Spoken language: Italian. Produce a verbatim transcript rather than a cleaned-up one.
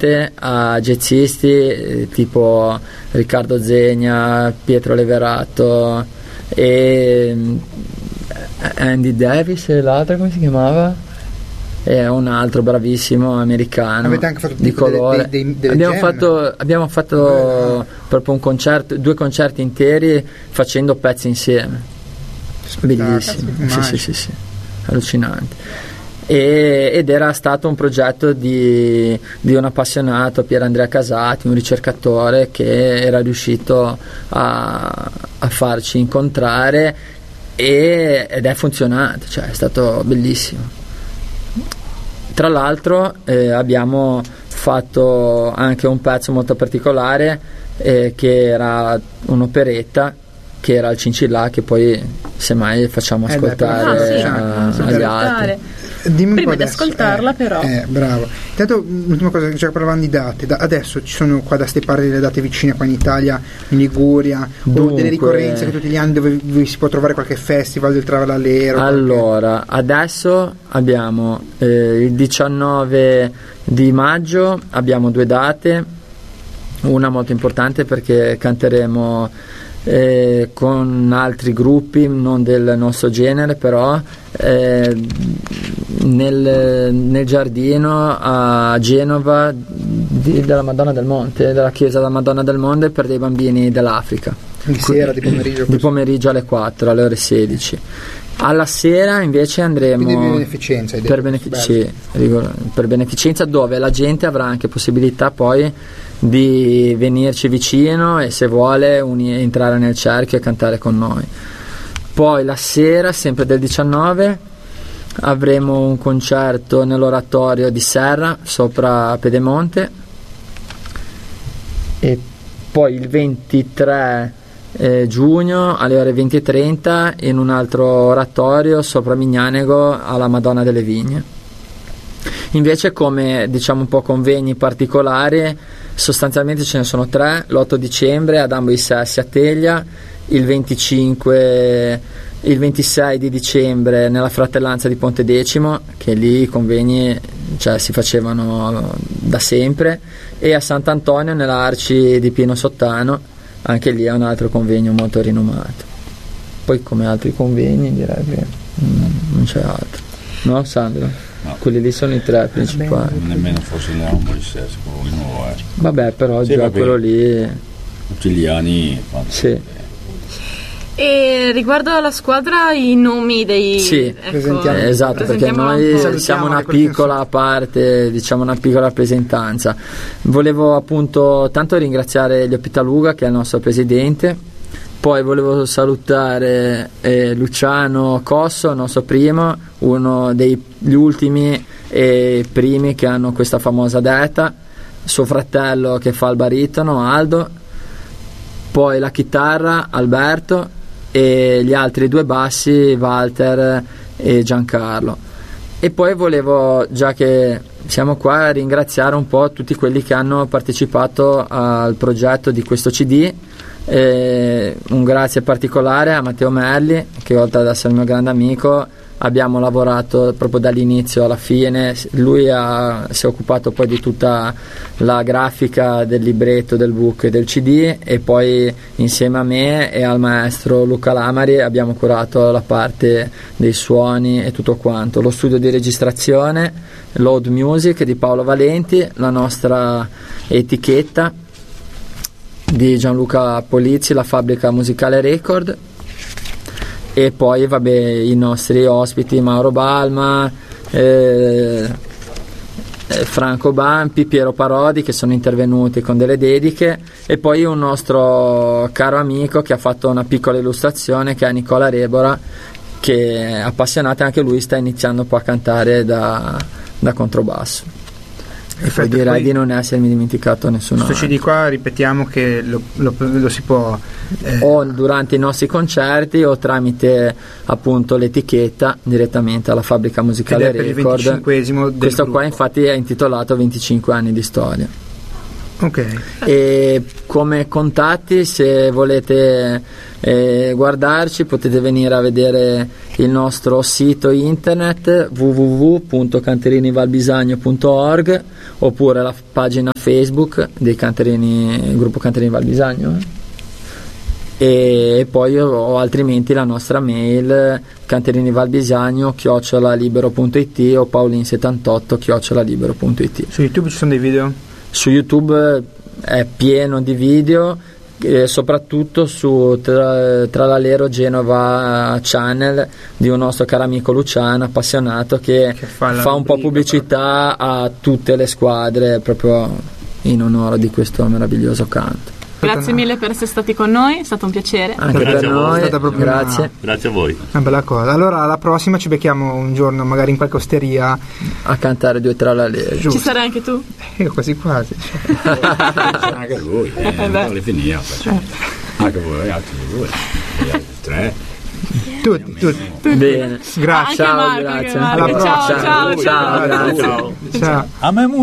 importante a jazzisti eh, tipo Riccardo Zegna, Pietro Leverato e Andy Davis, e l'altro come si chiamava? È un altro bravissimo americano. Avete anche fatto di colore. Dei, dei, dei abbiamo, fatto, abbiamo fatto Beh, proprio un concerto, due concerti interi facendo pezzi insieme. Bellissimo, sì, sì, sì, sì, allucinante. E, ed era stato un progetto di, di un appassionato, Pier Andrea Casati, un ricercatore che era riuscito a, a farci incontrare e, ed è funzionato, cioè è stato bellissimo. Tra l'altro eh, abbiamo fatto anche un pezzo molto particolare eh, che era un'operetta, che era il Cincillà, che poi semmai facciamo ascoltare eh, dai, ah, a, sì, agli altri. Dimmi prima un po' di adesso. ascoltarla eh, però eh, bravo. Intanto l'ultima cosa, già parlavamo di date, da, adesso ci sono qua da ste parti delle date vicine qua in Italia, in Liguria, Dunque, o delle ricorrenze che tutti gli anni dove vi si può trovare qualche festival del Travalallero? Allora, qualche... adesso abbiamo eh, il diciannove di maggio, abbiamo due date, una molto importante perché canteremo eh, con altri gruppi, non del nostro genere però, eh, nel, nel giardino a Genova di, della Madonna del Monte, della chiesa della Madonna del Monte, per dei bambini dell'Africa. Di sera, di pomeriggio? Di pomeriggio alle quattro, alle ore sedici. Alla sera invece andremo Quindi beneficenza, per, benefici, per beneficenza, dove la gente avrà anche possibilità poi di venirci vicino e se vuole uni, entrare nel cerchio e cantare con noi. Poi la sera, sempre del diciannove, avremo un concerto nell'oratorio di Serra sopra Pedemonte, e poi il ventitré eh, giugno alle ore venti e trenta in un altro oratorio sopra Mignanego alla Madonna delle Vigne. Invece, come diciamo un po' convegni particolari, sostanzialmente ce ne sono tre: l'otto dicembre ad Ambo i Sessi a Teglia, il venticinque il ventisei di dicembre nella Fratellanza di Pontedecimo, che lì i convegni cioè, si facevano da sempre, e a Sant'Antonio nella Arci di Pino Sottano, anche lì è un altro convegno molto rinomato. Poi come altri convegni direi che non c'è altro, no Sandro? No. Quelli lì sono i tre principali. Nemmeno fosse l'Ambo il Sessi, quello nuovo è. Vabbè, però sì, già vabbè. quello lì tutti gli anni fanno. Sì. E riguardo alla squadra, i nomi dei sì, ecco, eh, esatto, perché noi un siamo una piccola parte, diciamo una piccola rappresentanza. Volevo appunto tanto ringraziare Elio Pitaluga, che è il nostro presidente, poi volevo salutare eh, Luciano Cosso, il nostro primo, uno degli ultimi e primi che hanno questa famosa detta, suo fratello che fa il baritono Aldo, poi la chitarra Alberto e gli altri due bassi Walter e Giancarlo. E poi volevo, già che siamo qua, ringraziare un po' tutti quelli che hanno partecipato al progetto di questo C D. E un grazie particolare a Matteo Merli, che oltre ad essere il mio grande amico abbiamo lavorato proprio dall'inizio alla fine. Lui ha, si è occupato poi di tutta la grafica del libretto, del book e del C D, e poi insieme a me e al maestro Luca Lamari abbiamo curato la parte dei suoni e tutto quanto, lo studio di registrazione, Load Music di Paolo Valenti, la nostra etichetta di Gianluca Polizzi, la Fabbrica Musicale Record, e poi vabbè i nostri ospiti Mauro Balma, eh, Franco Bampi, Piero Parodi, che sono intervenuti con delle dediche, e poi un nostro caro amico che ha fatto una piccola illustrazione, che è Nicola Rebora, che è appassionato, anche lui sta iniziando un po' a cantare da, da controbasso. E poi direi di non essermi dimenticato nessuno. Questo C D qua ripetiamo che lo, lo, lo si può eh... o durante i nostri concerti o tramite appunto l'etichetta direttamente alla Fabbrica Musicale Record. Per il venticinquesimo del questo gruppo. Qua infatti è intitolato venticinque anni di storia. Ok. E come contatti, se volete eh, guardarci, potete venire a vedere il nostro sito internet w w w punto canterini valbisagno punto org oppure la pagina Facebook dei Canterini, il gruppo Canterini Valbisagno, e poi o altrimenti la nostra mail canterinivalbisagno chiocciola libero punto it o paolin settantotto chiocciola libero punto it. Su YouTube ci sono dei video? Su YouTube è pieno di video, eh, soprattutto su tra, Tralalero Genova Channel di un nostro caro amico Luciano appassionato che, che fa, fa un po' pubblicità a tutte le squadre proprio in onore di questo meraviglioso canto. Grazie mille per essere stati con noi, è stato un piacere. Anche Grazie per a voi. noi, È stata proprio grazie. una- Grazie a voi. Una bella cosa. Allora alla prossima ci becchiamo un giorno magari in qualche osteria. A cantare due Tralalero. Ci sarai anche tu? Eh, quasi quasi. Anche lui, eh, non le finiva. Anche voi, altri due, gli altri tre. Tutti, tutti. Bene. Grazie. Anche Ciao, Marco, grazie. anche Marco. Alla Ciao, prossima. ciao, ciao. Ciao, grazie. Ciao. Ciao. A me